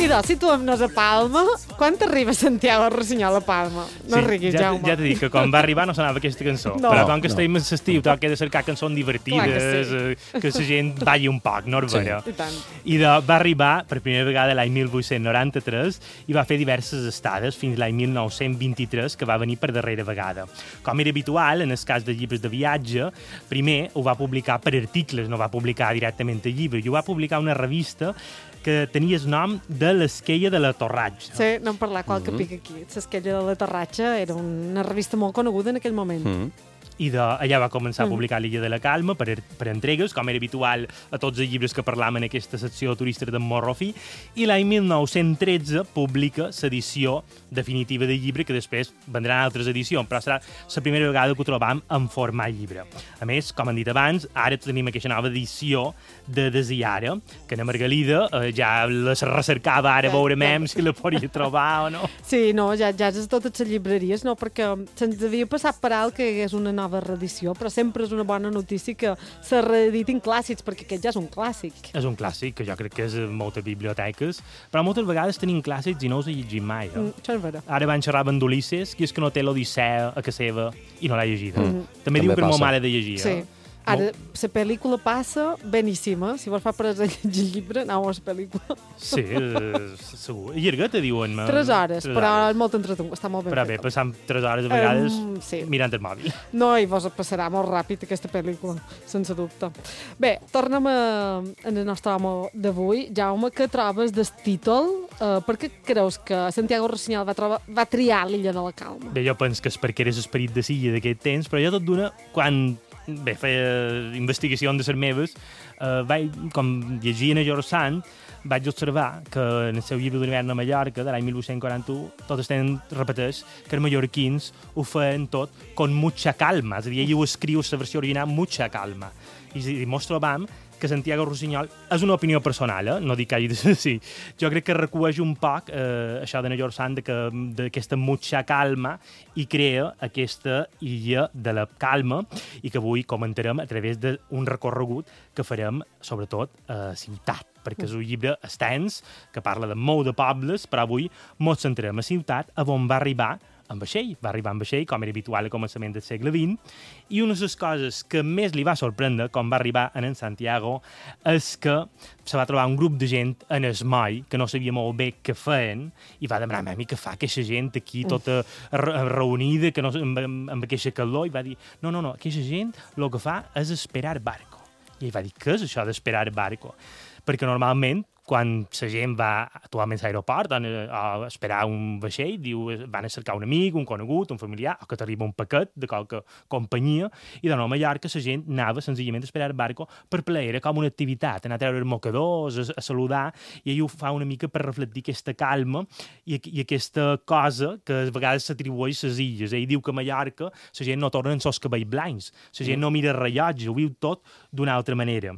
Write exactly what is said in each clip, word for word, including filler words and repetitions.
I doncs, situem-nos a Palma. Quan t'arriba Santiago Rossinyol a Palma? No sí, riguis, ja, Jaume. Ja t'he dit que quan va arribar no sonava aquesta cançó. No. Però com que No. estem a l'estiu, tot que he de cercar cançons divertides, Clar que sí. eh, que la gent balli un poc, no és Sí. vera? I tant. I de, va arribar per primera vegada l'any mil vuit-cents noranta-tres i va fer diverses estades fins l'any mil nou-cents vint-i-tres, que va venir per darrera vegada. Com era habitual, en el cas de llibres de viatge, primer ho va publicar per articles, no va publicar directament el llibre, i ho va publicar una revista que tenia el nom de l'Esquella de la Torratxa. Sí, no en parlar qualque Mm-hmm. pic aquí. S'Esquella de la Terratxa era una revista molt coneguda en aquell moment. Mm. I de, allà va començar Mm. a publicar l'Illa de la Calma per, per entregues, com era habitual a tots els llibres que parlàvem en aquesta secció turística d'en Morrofi, i l'any mil nou-cents tretze publica l'edició definitiva del llibre, que després vendran altres edicions, però serà la primera vegada que ho trobam en format llibre. A més, com han dit abans, ara tenim aquesta nova edició de Desiara, que na Margalida eh, ja la recercava ara, Ja, veurem ja. si la podria trobar o no. Sí, no, ja, ja és a totes les llibreries, no, perquè se'ns havia passat per alt que és una nova reedició, però sempre és una bona notícia que se reeditin clàssics, perquè aquest ja és un clàssic. És un clàssic, que jo crec que és en moltes biblioteques, però moltes vegades tenim clàssics i no els he llegit mai. Eh? Mm, això és vera. Ara van xerrar amb Ulisses, que és que no té l'Odissea a casa seva i no l'ha llegida. Mm. També, També diu que és molt passa. mare de llegir. Sí. Eh? Ara, la pel·lícula passa beníssima. Si vols fa per llegir el llibre, anau a la pel·lícula. Sí, eh, segur. Llargueta, diuen. Tres hores, Tres però hores. és molt entretengut, està molt ben Però bé, feta. passam tres hores a vegades Em, sí. mirant el mòbil. No, i vos passarà molt ràpid aquesta pel·lícula, sense dubte. Bé, tornem a, en el nostre home d'avui. Jaume, què trobes del títol? Uh, per què creus que Santiago Rossinyol va, trobar, va triar l'Illa de la Calma? Bé, jo penso que és perquè eres esperit de silla d'aquest temps, però jo tot d'una, quan bé, feia investigacions de les meves, eh, vaig, com llegia a George Sand, vaig observar que en el seu llibre d'Hivern a Mallorca, de l'any mil vuit-cents quaranta-u, tot estem, repeteix, que els mallorquins ho feien tot con mucha calma, és a dir, ell ho escriu la versió original mucha calma. I, i mos trobam que Santiago Rossinyol és una opinió personal, eh? No dic que hagi de ser sí. Jo crec que recueix un poc eh, això de Major Sant, d'aquesta mucha calma, i crea aquesta illa de la calma, i que avui comentarem a través d'un recorregut que farem, sobretot, a Ciutat, perquè és un llibre extens, que parla de molt de pobles, però avui ens centrem a Ciutat, a on va arribar en vaixell. Va arribar en vaixell, com era habitual al començament del segle vint, i una de les coses que més li va sorprendre quan va arribar en Santiago és que se va trobar un grup de gent en el moll que no sabia molt bé què feien, i va demanar, mami, què fa aquesta gent aquí tota re reunida, que no, amb, amb, amb aquesta calor, i va dir, no, no, no, aquesta gent el que fa és esperar barco. I ell va dir, què és això d'esperar barco? Perquè normalment, quan la gent va actualment a l'aeroport a, a esperar un vaixell, diu, van a cercar un amic, un conegut, un familiar, o que t'arriba un paquet de qualque companyia, i de nou a Mallorca la gent anava senzillament a esperar el barco per plaer, com una activitat, anar a treure els mocadors, a, a saludar, i ell ho fa una mica per reflectir aquesta calma i, i aquesta cosa que a vegades s'atribueix a les illes. Ell diu que a Mallorca la gent no torna amb els cabells blancs, la gent no mira el rellotge, ho viu tot d'una altra manera.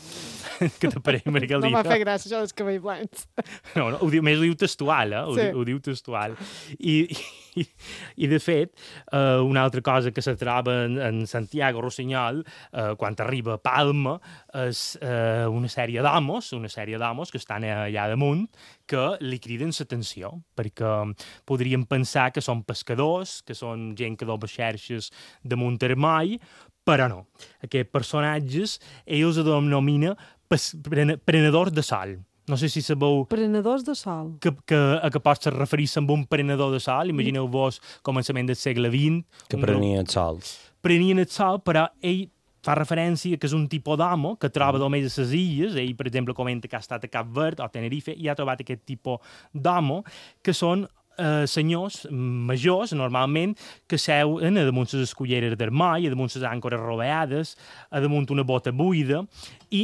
Què t'apareix, Margalida? No m'ha fet gràcia, això dels cabells blancs. No, no, ho diu, més ho diu textual, eh? Ho, Sí. diu, ho diu textual. I, i, i de fet, eh, una altra cosa que se troba en, en Santiago Rossinyol, eh, quan arriba a Palma, és eh, una sèrie d'homes, una sèrie d'homes que estan allà damunt, que li criden l'atenció, perquè podríem pensar que són pescadors, que són gent que doba xerxes damunt el moll, però no. Aquests personatges, ells els denominen prenedors de sol. No sé si sabeu Prenedors de sol. que, que, a què pots referir-se amb un prenedor de sol. Imagineu-vos començament del segle vint. Que un prenia el sol. Prenien el sol, però ell fa referència que és un tipus d'home que troba només a les illes. Ell, per exemple, comenta que ha estat a Cap Verd o a Tenerife i ha trobat aquest tipus d'home que són eh, senyors majors, normalment, que seuen a damunt les esculleres del moll, a damunt les àncores roveades, a damunt una bota buida, i